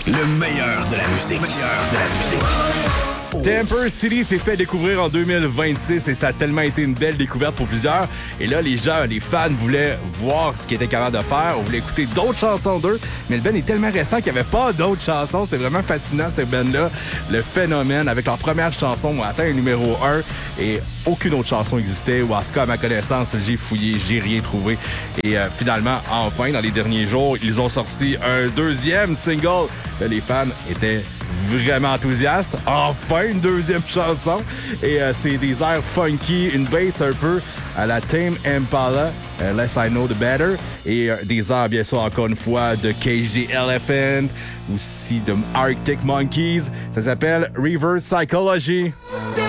Le meilleur de la musique. Temper City s'est fait découvrir en 2026 et ça a tellement été une belle découverte pour plusieurs. Et là, les gens, les fans voulaient voir ce qu'ils étaient capables de faire. On voulait écouter d'autres chansons d'eux. Mais le band est tellement récent qu'il n'y avait pas d'autres chansons. C'est vraiment fascinant, cette band-là. Le phénomène, avec leur première chanson, ont atteint le numéro 1 et aucune autre chanson existait. Ou en tout cas, à ma connaissance, j'ai fouillé, j'ai rien trouvé. Et finalement, enfin, dans les derniers jours, ils ont sorti un deuxième single. Là, les fans étaient vraiment enthousiaste. Enfin, une deuxième chanson. Et c'est des airs funky, une bass un peu à la Tame Impala, Less I Know The Better. Et des airs, bien sûr, encore une fois, de Cage the Elephant, aussi de Arctic Monkeys. Ça s'appelle Reverse Psychology.